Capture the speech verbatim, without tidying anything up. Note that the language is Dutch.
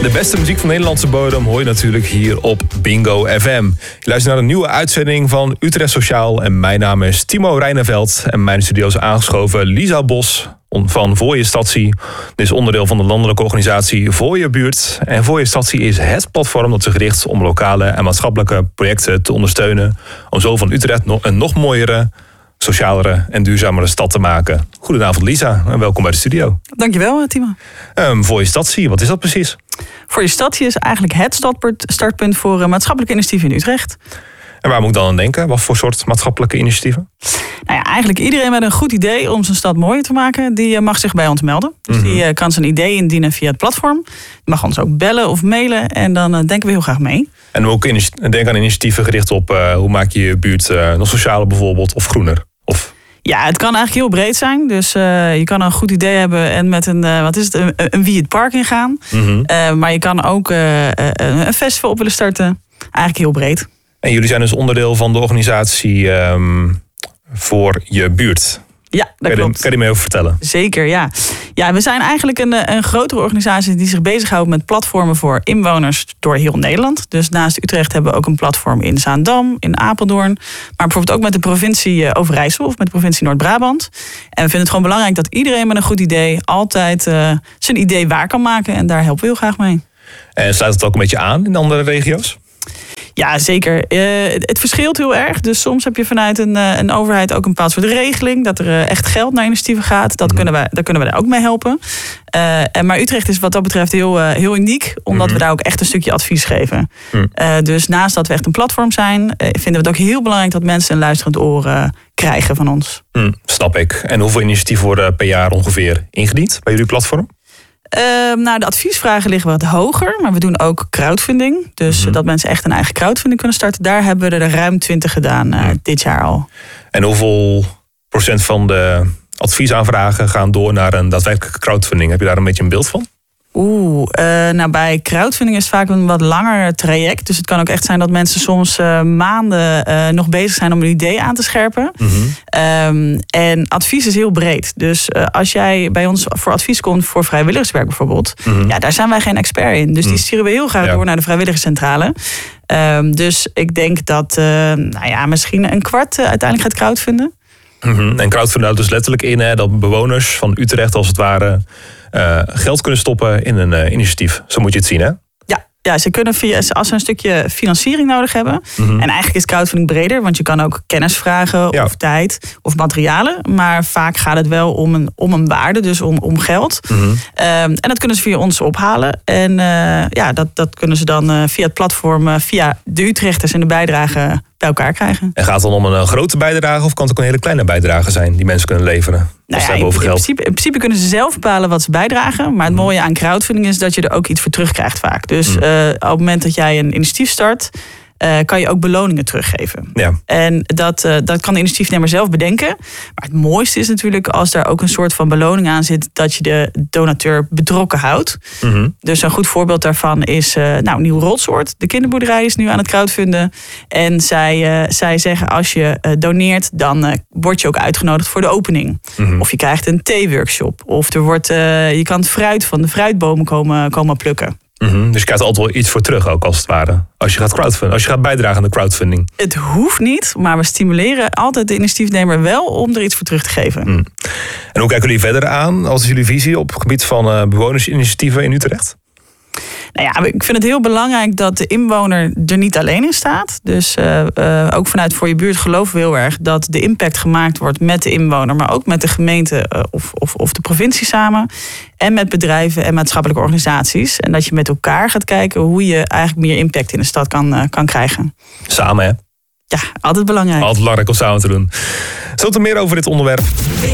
De beste muziek van Nederlandse bodem hoor je natuurlijk hier op Bingo F M. Je luistert naar een nieuwe uitzending van Utrecht Sociaal. En mijn naam is Timo Rijneveld. En mijn studio is aangeschoven Lisa Bos van Voor Je Statie. Dit is onderdeel van de landelijke organisatie Voor Je Buurt. En Voor Je Statie is het platform dat zich richt om lokale en maatschappelijke projecten te ondersteunen. Om zo van Utrecht een nog mooiere, socialere en duurzamere stad te maken. Goedenavond Lisa en welkom bij de studio. Dankjewel Timo. Um, Voor Je Statie, wat is dat precies? Voor Je Statie is eigenlijk het startpunt voor uh, maatschappelijke initiatieven in Utrecht. En waar moet ik dan aan denken? Wat voor soort maatschappelijke initiatieven? Nou ja, eigenlijk iedereen met een goed idee om zijn stad mooier te maken, die mag zich bij ons melden. Dus Mm-hmm. die uh, kan zijn idee indienen via het platform. Die mag ons ook bellen of mailen en dan uh, denken we heel graag mee. En ook denk aan initiatieven gericht op uh, hoe maak je je buurt uh, nog socialer bijvoorbeeld of groener? Of... Ja, het kan eigenlijk heel breed zijn. Dus uh, je kan een goed idee hebben en met een, uh, wat is het, een, een wie het park ingaan. Mm-hmm. Uh, maar je kan ook uh, een festival op willen starten. Eigenlijk heel breed. En jullie zijn dus onderdeel van de organisatie um, Voor Je Buurt. Ja, dat kan klopt. Je, kan je meer over vertellen? Zeker, ja. Ja, we zijn eigenlijk een, een grotere organisatie die zich bezighoudt met platformen voor inwoners door heel Nederland. Dus naast Utrecht hebben we ook een platform in Zaandam, in Apeldoorn. Maar bijvoorbeeld ook met de provincie Overijssel of met de provincie Noord-Brabant. En we vinden het gewoon belangrijk dat iedereen met een goed idee altijd uh, zijn idee waar kan maken. En daar helpen we heel graag mee. En sluit het ook een beetje aan in andere regio's? Ja, zeker. Uh, het verschilt heel erg. Dus soms heb je vanuit een, uh, een overheid ook een bepaald soort regeling. Dat er uh, echt geld naar initiatieven gaat. Dat mm-hmm. kunnen we, daar kunnen we daar ook mee helpen. Uh, en maar Utrecht is wat dat betreft heel, uh, heel uniek. Omdat mm-hmm. we daar ook echt een stukje advies geven. Mm. Uh, dus naast dat we echt een platform zijn, uh, vinden we het ook heel belangrijk dat mensen een luisterend oor uh, krijgen van ons. Mm, snap ik. En hoeveel initiatieven worden per jaar ongeveer ingediend bij jullie platform? Uh, nou, de adviesvragen liggen wat hoger, maar we doen ook crowdfunding. Dus mm-hmm. dat mensen echt een eigen crowdfunding kunnen starten. Daar hebben we er ruim twintig gedaan uh, mm. dit jaar al. En hoeveel procent van de adviesaanvragen gaan door naar een daadwerkelijke crowdfunding? Heb je daar een beetje een beeld van? Oeh, uh, nou bij crowdfunding is het vaak een wat langer traject. Dus het kan ook echt zijn dat mensen soms uh, maanden uh, nog bezig zijn om een idee aan te scherpen. Mm-hmm. Um, en advies is heel breed. Dus uh, als jij bij ons voor advies komt voor vrijwilligerswerk bijvoorbeeld, mm-hmm. ja, daar zijn wij geen expert in. Dus mm. die sturen we heel graag ja. door naar de vrijwilligerscentrale. Um, dus ik denk dat uh, nou ja, misschien een kwart uh, uiteindelijk gaat crowdfunden. Mm-hmm. En crowdfunden houdt dus letterlijk in hè, dat bewoners van Utrecht als het ware Uh, geld kunnen stoppen in een uh, initiatief. Zo moet je het zien, hè? Ja, ja ze kunnen via, als ze een stukje financiering nodig hebben. Mm-hmm. En eigenlijk is crowdfunding breder, want je kan ook kennis vragen ja. of tijd of materialen. Maar vaak gaat het wel om een, om een waarde, dus om, om geld. Mm-hmm. Um, en dat kunnen ze via ons ophalen. En uh, ja, dat, dat kunnen ze dan uh, via het platform, uh, via de Utrechters en de bijdrage bij elkaar krijgen. En gaat het dan om een grote bijdrage of kan het ook een hele kleine bijdrage zijn die mensen kunnen leveren? Nou ja, in, in, principe, in principe kunnen ze zelf bepalen wat ze bijdragen. Maar het mooie aan crowdfunding is dat je er ook iets voor terugkrijgt vaak. Dus mm. uh, op het moment dat jij een initiatief start, Uh, kan je ook beloningen teruggeven. Ja. En dat, uh, dat kan de initiatiefnemer zelf bedenken. Maar het mooiste is natuurlijk als daar ook een soort van beloning aan zit dat je de donateur betrokken houdt. Mm-hmm. Dus een goed voorbeeld daarvan is uh, nou, Nieuw Rotsoort. De kinderboerderij is nu aan het crowdfunden. En zij, uh, zij zeggen als je uh, doneert, dan uh, word je ook uitgenodigd voor de opening. Mm-hmm. Of je krijgt een theeworkshop. Of er wordt, uh, je kan het fruit van de fruitbomen komen, komen plukken. Mm-hmm. Dus je krijgt altijd wel iets voor terug ook als het ware. Als je gaat crowdfunden, als je gaat bijdragen aan de crowdfunding. Het hoeft niet, maar we stimuleren altijd de initiatiefnemer wel om er iets voor terug te geven. Mm. En hoe kijken jullie verder aan? Wat is jullie visie op het gebied van uh, bewonersinitiatieven in Utrecht? Nou ja, ik vind het heel belangrijk dat de inwoner er niet alleen in staat. Dus uh, uh, ook vanuit Voor Je Buurt geloven we heel erg dat de impact gemaakt wordt met de inwoner, maar ook met de gemeente uh, of, of, of de provincie samen. En met bedrijven en maatschappelijke organisaties. En dat je met elkaar gaat kijken hoe je eigenlijk meer impact in de stad kan, uh, kan krijgen. Samen, hè? Ja, altijd belangrijk. Altijd belangrijk om samen te doen. Zo te meer over dit onderwerp.